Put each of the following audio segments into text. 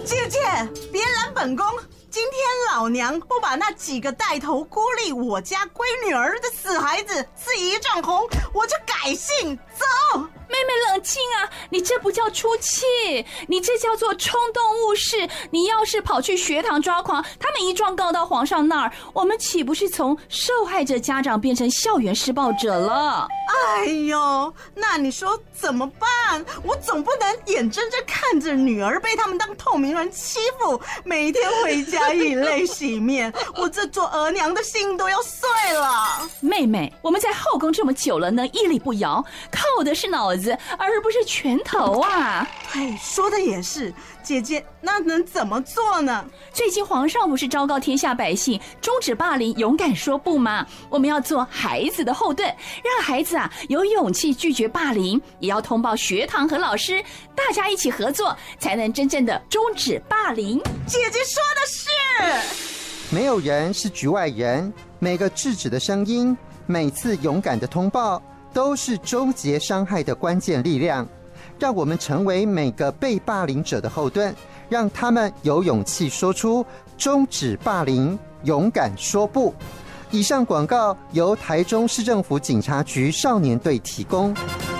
姐姐，别拦本宫！今天老娘不把那几个带头孤立我家闺女儿的死孩子赐一丈红，我就改姓。走！ 妹妹冷静啊，你这不叫出气，你这叫做冲动误事。你要是跑去学堂抓狂，他们一状告到皇上那儿，我们岂不是从受害者家长变成校园施暴者了？ 哎呦，那你说怎么办？我总不能眼睁睁看着女儿被他们当透明人欺负，每天回家以泪洗面，我这做额娘的心都要碎了。 妹妹，我们在后宫这么久了，能屹立不摇，靠的是脑子，而不是拳头啊！ 对，说的也是。姐姐，那能怎么做呢？ 最近皇上不是昭告天下百姓，终止霸凌，勇敢说不吗？我们要做孩子的后盾，让孩子有勇气拒绝霸凌，也要通报学堂和老师，大家一起合作，才能真正的终止霸凌。 姐姐说的是， 没有人是局外人，每个制止的声音，每次勇敢的通报，都是终结伤害的关键力量。让我们成为每个被霸凌者的后盾，让他们有勇气说出终止霸凌，勇敢说不。以上广告由台中市政府警察局少年队提供。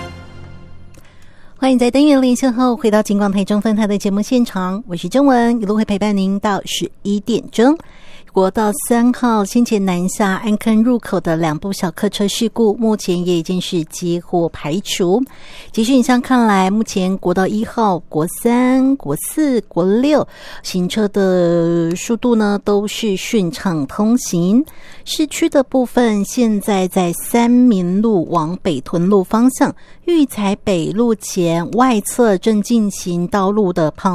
欢迎在单元连线后回到金广台中分台的节目现场，我是郑文，一路会陪伴您到11点钟。国道3号先前南下安坑入口的2部小客车事故，目前也已经是几乎排除。即时影像看来，目前国道1号、国3、国4、国6行车的速度呢都是顺畅通行。市区的部分，现在在三民路往北屯路方向，育才北路前外侧正进行道路的